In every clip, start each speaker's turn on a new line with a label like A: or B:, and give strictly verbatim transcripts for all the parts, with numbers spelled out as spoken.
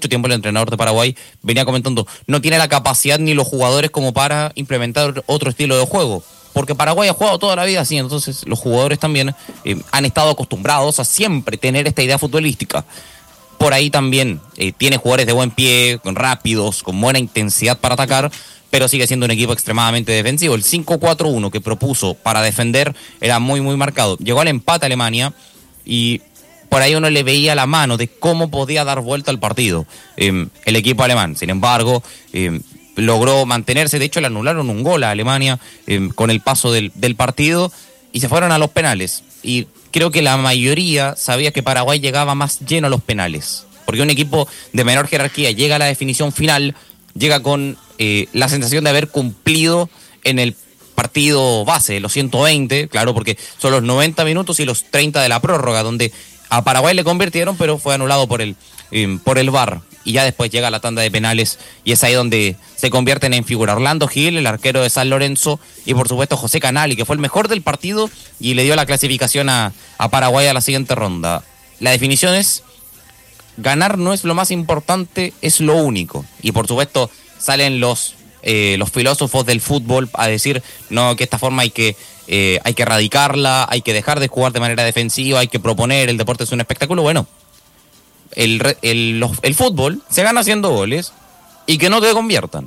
A: mucho tiempo el entrenador de Paraguay venía comentando, no tiene la capacidad ni los jugadores como para implementar otro estilo de juego. Porque Paraguay ha jugado toda la vida así, entonces los jugadores también eh, han estado acostumbrados a siempre tener esta idea futbolística. Por ahí también eh, tiene jugadores de buen pie, rápidos, con buena intensidad para atacar, pero sigue siendo un equipo extremadamente defensivo. El cinco cuatro uno que propuso para defender era muy, muy marcado. Llegó al empate a Alemania y por ahí uno le veía la mano de cómo podía dar vuelta al partido eh, el equipo alemán. Sin embargo, eh, logró mantenerse. De hecho, le anularon un gol a Alemania eh, con el paso del, del partido y se fueron a los penales. Y creo que la mayoría sabía que Paraguay llegaba más lleno a los penales. Porque un equipo de menor jerarquía llega a la definición final, llega con eh, la sensación de haber cumplido en el partido base, los ciento veinte, claro, porque son los noventa minutos y los treinta de la prórroga, donde a Paraguay le convirtieron, pero fue anulado por el, eh, por el V A R. Y ya después llega la tanda de penales y es ahí donde se convierten en figura Orlando Gil, el arquero de San Lorenzo, y por supuesto José Canali, que fue el mejor del partido y le dio la clasificación a, a Paraguay a la siguiente ronda. La definición es, ganar no es lo más importante, es lo único. Y por supuesto salen los, eh, los filósofos del fútbol a decir, no, que esta forma hay que... Eh, hay que erradicarla, hay que dejar de jugar de manera defensiva, hay que proponer, el deporte es un espectáculo. Bueno, el, el, los, el fútbol se gana haciendo goles y que no te conviertan.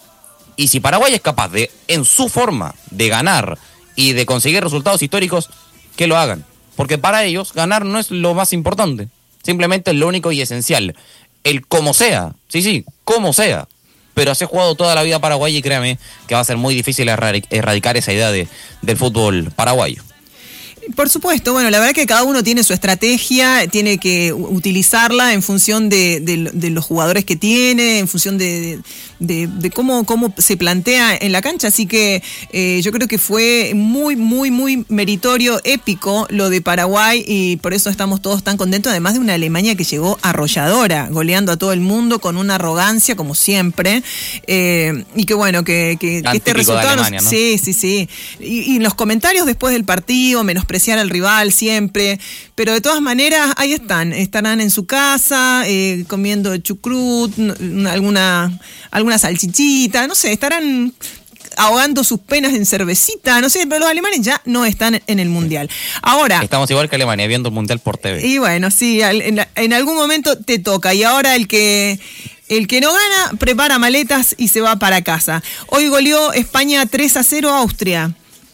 A: Y si Paraguay es capaz de, en su forma, de ganar y de conseguir resultados históricos, que lo hagan. Porque para ellos ganar no es lo más importante, simplemente es lo único y esencial. El como sea, sí, sí, como sea. Pero se ha jugado toda la vida Paraguay y créame que va a ser muy difícil erradicar esa idea de, del fútbol paraguayo.
B: Por supuesto, bueno, la verdad que cada uno tiene su estrategia, tiene que utilizarla en función de, de, de los jugadores que tiene, en función de, de, de cómo, cómo se plantea en la cancha, así que eh, yo creo que fue muy, muy, muy meritorio, épico lo de Paraguay y por eso estamos todos tan contentos, además de una Alemania que llegó arrolladora, goleando a todo el mundo con una arrogancia como siempre, eh, y que bueno, que, que, que este resultado...
A: Alemania, ¿no?
B: Sí, sí, sí, y, y los comentarios después del partido, menospreciar al rival siempre, pero de todas maneras ahí están, estarán en su casa eh, comiendo chucrut, alguna alguna salchichita, no sé, estarán ahogando sus penas en cervecita, no sé, pero los alemanes ya no están en el Mundial. Ahora...
A: Estamos igual que Alemania, viendo el Mundial por T V.
B: Y bueno, sí, en, en algún momento te toca, y ahora el que... El que no gana, prepara maletas y se va para casa. Hoy goleó España tres a cero a Austria.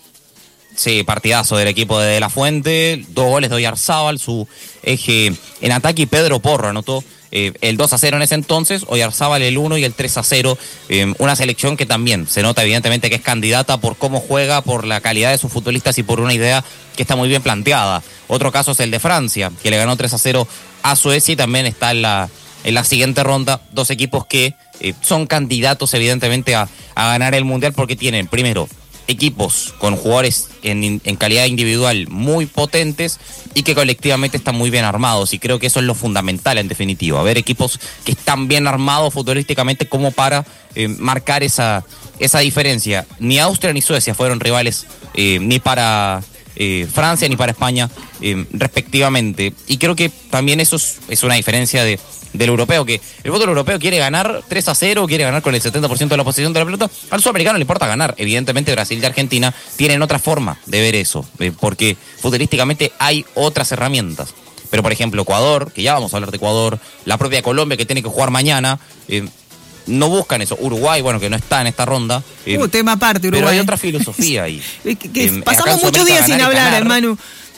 A: Sí, partidazo del equipo de De La Fuente, dos goles de Oyarzábal, su eje en ataque, y Pedro Porro anotó eh, el dos a cero en ese entonces, Oyarzábal el uno y el tres a cero, eh, una selección que también se nota evidentemente que es candidata por cómo juega, por la calidad de sus futbolistas y por una idea que está muy bien planteada. Otro caso es el de Francia, que le ganó tres a cero a Suecia y también está en la, en la siguiente ronda, dos equipos que eh, son candidatos evidentemente a, a ganar el Mundial porque tienen, primero, equipos con jugadores en, en calidad individual muy potentes y que colectivamente están muy bien armados, y creo que eso es lo fundamental en definitiva, ver equipos que están bien armados futbolísticamente como para eh, marcar esa, esa diferencia. Ni Austria ni Suecia fueron rivales eh, ni para eh, Francia ni para España eh, respectivamente, y creo que también eso es, es una diferencia de del europeo, que el fútbol europeo quiere ganar tres a cero, quiere ganar con el setenta por ciento de la posesión de la pelota. Al sudamericano le importa ganar. Evidentemente Brasil y Argentina tienen otra forma de ver eso, eh, porque futbolísticamente hay otras herramientas. Pero por ejemplo Ecuador, que ya vamos a hablar de Ecuador, la propia Colombia que tiene que jugar mañana, eh, no buscan eso. Uruguay, bueno, que no está en esta ronda. Eh,
B: uh, tema aparte, Uruguay.
A: Pero hay otra filosofía ahí.
B: que, que eh, pasamos muchos días sin hablar, hermano.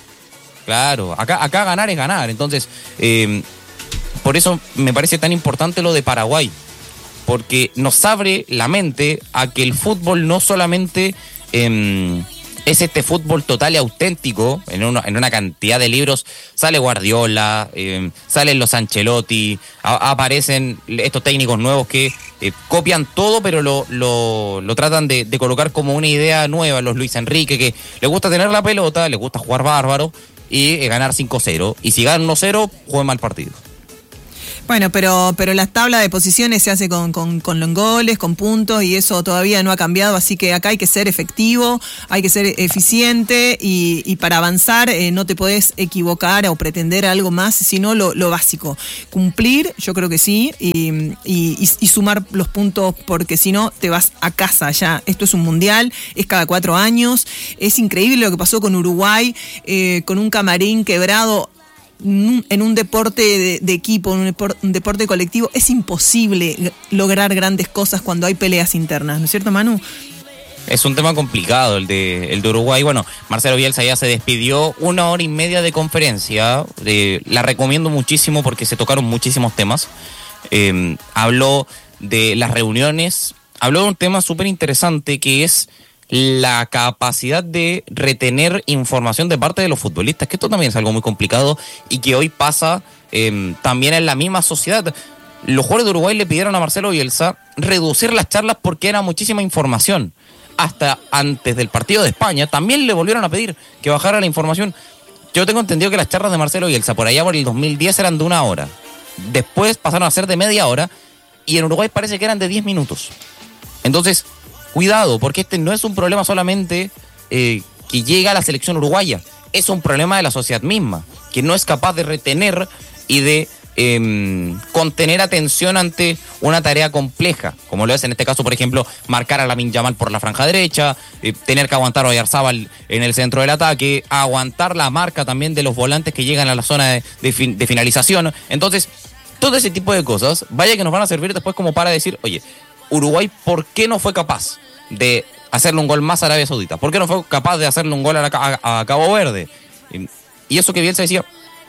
A: Claro, acá, acá ganar es ganar, entonces... Eh, Por eso me parece tan importante lo de Paraguay, porque nos abre la mente a que el fútbol no solamente eh, es este fútbol total y auténtico. En una, en una cantidad de libros sale Guardiola, eh, salen los Ancelotti, a, aparecen estos técnicos nuevos que eh, copian todo, pero lo, lo, lo tratan de, de colocar como una idea nueva. Los Luis Enrique, que les gusta tener la pelota, les gusta jugar bárbaro y eh, ganar cinco cero. Y si ganan uno cero, juegan mal partido.
B: Bueno, pero pero la tabla de posiciones se hace con, con, con los goles, con puntos, y eso todavía no ha cambiado, así que acá hay que ser efectivo, hay que ser eficiente, y, y para avanzar eh, no te podés equivocar o pretender algo más, sino lo, lo básico. Cumplir, yo creo que sí, y, y, y sumar los puntos, porque si no te vas a casa ya. Esto es un mundial, es cada cuatro años, es increíble lo que pasó con Uruguay, eh, con un camarín quebrado. En un deporte de, de equipo, en un, depor, un deporte colectivo, es imposible lograr grandes cosas cuando hay peleas internas, ¿no es cierto, Manu?
A: Es un tema complicado el de, el de Uruguay. Bueno, Marcelo Bielsa ya se despidió, una hora y media de conferencia, eh, la recomiendo muchísimo porque se tocaron muchísimos temas. Eh, habló de las reuniones, habló de un tema súper interesante que es la capacidad de retener información de parte de los futbolistas, que esto también es algo muy complicado y que hoy pasa eh, también en la misma sociedad. Los jugadores de Uruguay le pidieron a Marcelo Bielsa reducir las charlas porque era muchísima información. Hasta antes del partido de España también le volvieron a pedir que bajara la información. Yo tengo entendido que las charlas de Marcelo Bielsa por allá por el dos mil diez eran de una hora. Después pasaron a ser de media hora y en Uruguay parece que eran de diez minutos. Entonces, cuidado, porque este no es un problema solamente eh, que llega a la selección uruguaya, es un problema de la sociedad misma, que no es capaz de retener y de eh, contener atención ante una tarea compleja, como lo es en este caso, por ejemplo, marcar a Lamine Yamal por la franja derecha, eh, tener que aguantar a Oyarzábal en el centro del ataque, aguantar la marca también de los volantes que llegan a la zona de, de, fin, de finalización. Entonces, todo ese tipo de cosas, vaya que nos van a servir después como para decir, oye, Uruguay, ¿por qué no fue capaz de hacerle un gol más a Arabia Saudita? ¿Por qué no fue capaz de hacerle un gol a, a, a Cabo Verde? Y eso que Bielsa decía,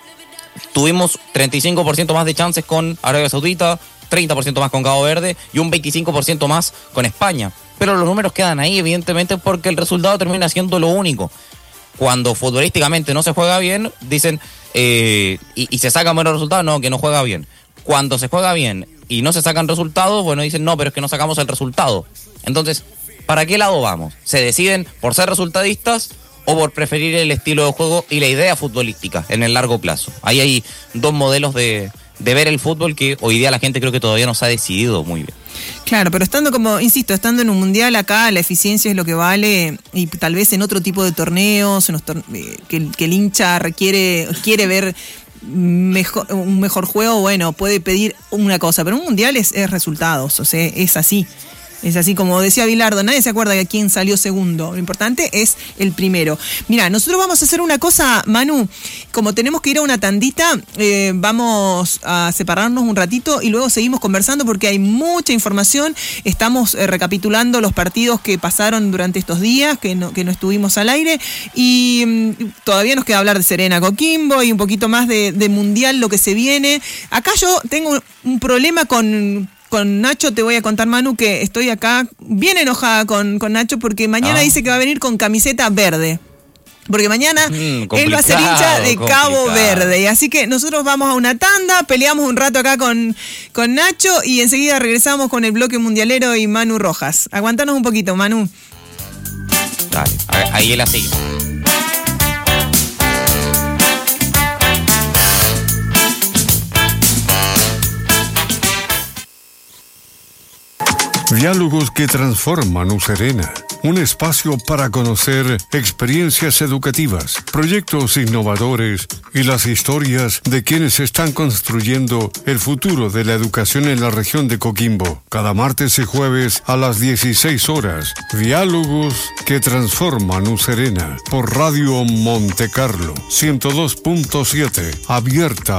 A: tuvimos treinta y cinco por ciento más de chances con Arabia Saudita, treinta por ciento más con Cabo Verde y un veinticinco por ciento más con España. Pero los números quedan ahí, evidentemente, porque el resultado termina siendo lo único. Cuando futbolísticamente no se juega bien, dicen, eh, y, y se sacan buenos resultados, no, que no juega bien. Cuando se juega bien y no se sacan resultados, bueno, dicen, no, pero es que no sacamos el resultado. Entonces, ¿para qué lado vamos? ¿Se deciden por ser resultadistas o por preferir el estilo de juego y la idea futbolística en el largo plazo? Ahí hay dos modelos de, de ver el fútbol que hoy día la gente creo que todavía no se ha decidido muy bien.
B: Claro, pero estando como, insisto, estando en un mundial acá, la eficiencia es lo que vale, y tal vez en otro tipo de torneos, en los torne- que, que el hincha requiere, quiere ver mejor, un mejor juego, bueno, puede pedir una cosa, pero un mundial es, es resultados, o sea, es así. Es así, como decía Bilardo, nadie se acuerda de quién salió segundo. Lo importante es el primero. Mira, nosotros vamos a hacer una cosa, Manu. Como tenemos que ir a una tandita, eh, vamos a separarnos un ratito y luego seguimos conversando porque hay mucha información. Estamos eh, recapitulando los partidos que pasaron durante estos días, que no, que no estuvimos al aire. Y mm, todavía nos queda hablar de Serena Coquimbo y un poquito más de, de Mundial, lo que se viene. Acá yo tengo un problema con... Con Nacho te voy a contar, Manu, que estoy acá bien enojada con, con Nacho porque mañana ah. dice que va a venir con camiseta verde. Porque mañana mm, él va a ser hincha de complicado. Cabo Verde. Y así que nosotros vamos a una tanda, peleamos un rato acá con, con Nacho y enseguida regresamos con el bloque mundialero y Manu Rojas. Aguantanos un poquito, Manu.
A: Dale, ahí él la sigue.
C: Diálogos que transforman U Serena. Un espacio para conocer experiencias educativas, proyectos innovadores y las historias de quienes están construyendo el futuro de la educación en la región de Coquimbo. Cada martes y jueves a las dieciséis horas. Diálogos que transforman U Serena. Por Radio Monte Carlo ciento dos punto siete. Abierta